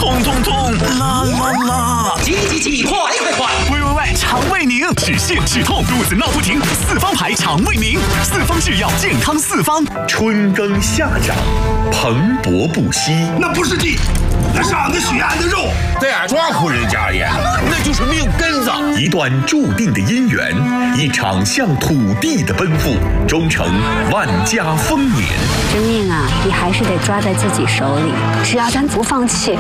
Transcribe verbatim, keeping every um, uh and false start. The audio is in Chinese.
痛痛痛，啦啦啦！ 急急急，快快快！ 喂喂喂，肠胃宁，止泻止痛，肚子闹不停，四方牌肠胃宁，四方制药，健康四方。 春耕夏长，蓬勃不息。 那不是地，那是俺们许安的肉。 在俺庄户人家里，那就是命根子。 一段注定的姻缘，一场向土地的奔赴，终成万家丰年。 生命啊，你还是得抓在自己手里。只要咱不放弃，